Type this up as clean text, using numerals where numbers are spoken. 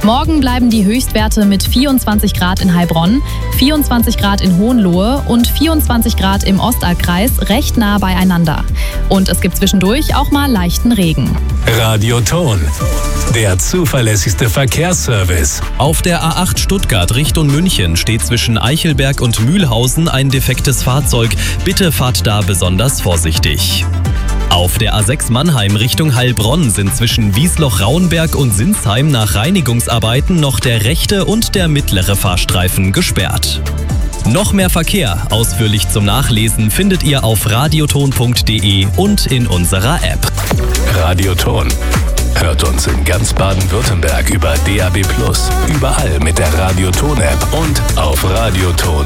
Morgen bleiben die Höchstwerte mit 24 Grad in Heilbronn, 24 Grad in Hohenlohe und 24 Grad im Ostallkreis recht nah beieinander. Und es gibt zwischendurch auch mal leichten Regen. Radioton, der zuverlässigste Verkehrsservice. Auf der A8 Stuttgart Richtung München steht zwischen Eichelberg und Mühlhausen ein defektes Fahrzeug. Bitte fahrt da besonders vorsichtig. Auf der A6 Mannheim Richtung Heilbronn sind zwischen Wiesloch-Rauenberg und Sinsheim nach Reinigungsarbeiten noch der rechte und der mittlere Fahrstreifen gesperrt. Noch mehr Verkehr, ausführlich zum Nachlesen, findet ihr auf radioton.de und in unserer App. Radioton. Hört uns in ganz Baden-Württemberg über DAB+, überall mit der Radioton-App und auf radioton.de.